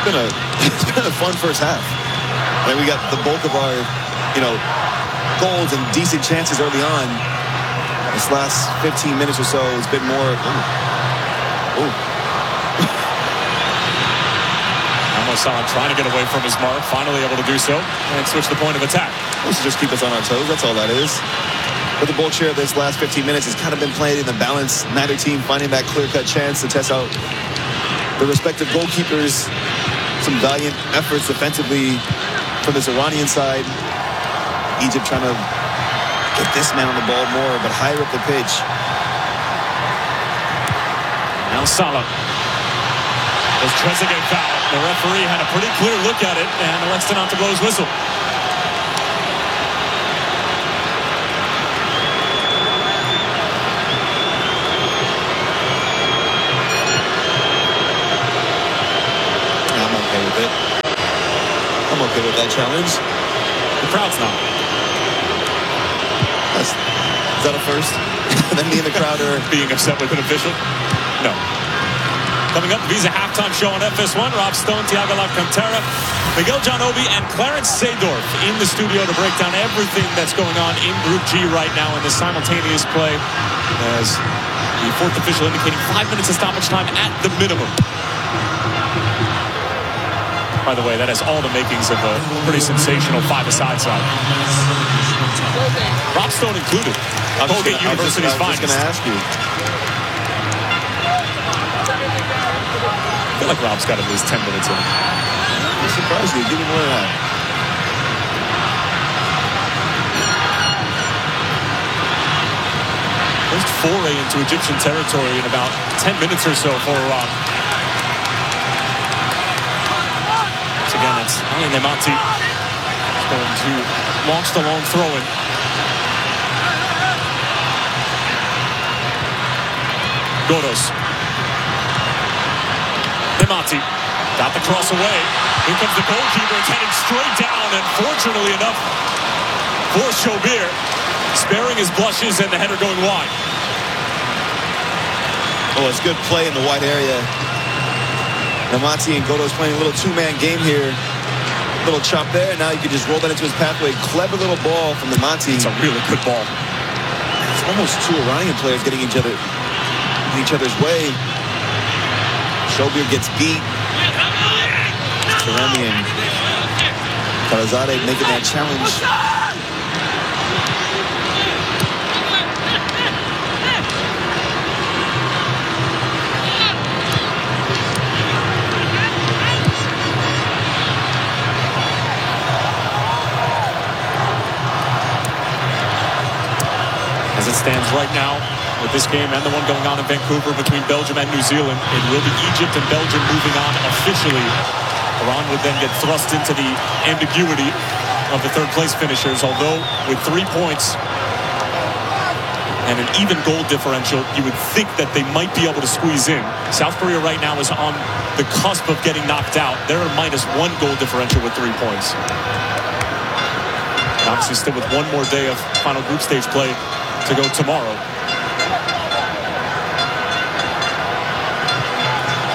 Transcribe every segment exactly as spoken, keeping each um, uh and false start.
been a it's been a fun first half. And we got the bulk of our, you know, goals and decent chances early on. This last fifteen minutes or so has been more. Ooh. Ooh. Salah trying to get away from his mark, finally able to do so, and switch the point of attack. This should just keep us on our toes, that's all that is. But the bulk share of this last fifteen minutes has kind of been played in the balance. Neither team finding that clear-cut chance to test out the respective goalkeepers. Some valiant efforts defensively from this Iranian side. Egypt trying to get this man on the ball more, but higher up the pitch. Now Salah. There's Trezeguet foul. The referee had a pretty clear look at it and elects not to blow his whistle. I'm okay with it. I'm okay with that challenge. The crowd's not. That's, is that a first? Then me and the crowd are being upset with an official? No. Coming up, Visa halftime show on F S one. Rob Stone, Thiago Alcantara, Miguel Janovi, and Clarence Seedorf in the studio to break down everything that's going on in Group G right now in this simultaneous play, as the fourth official indicating five minutes of stoppage time at the minimum. By the way, that has all the makings of a pretty sensational five-a-side side. Rob Stone included. Colgate University's finest. I was just going to ask you. I feel like Rob's got at least ten minutes in. I'm surprised you. Give me more than that. First foray into Egyptian territory in about ten minutes or so for Rob. Once again, it's Ali Nemati going to launch the long throw-in. Godos. Nemati got the cross away. Here comes the goalkeeper. It's heading straight down, and fortunately enough for Shobir, sparing his blushes and the header going wide. Oh, it's good play in the wide area. Nemati and Godos playing a little two-man game here. A little chop there. Now you can just roll that into his pathway. Clever little ball from Nemati. It's a really good ball. It's almost two Iranian players getting each other in each other's way. Shobir gets beat. Karemi and Karazade making that challenge. As it stands right now, with this game and the one going on in Vancouver between Belgium and New Zealand, it will be Egypt and Belgium moving on officially. Iran would then get thrust into the ambiguity of the third place finishers, although with three points and an even goal differential, you would think that they might be able to squeeze in. South Korea right now is on the cusp of getting knocked out. They're a minus one goal differential with three points. And obviously still with one more day of final group stage play to go tomorrow.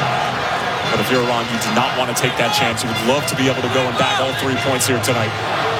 But if you're Iran, you do not want to take that chance. You would love to be able to go and bag all three points here tonight.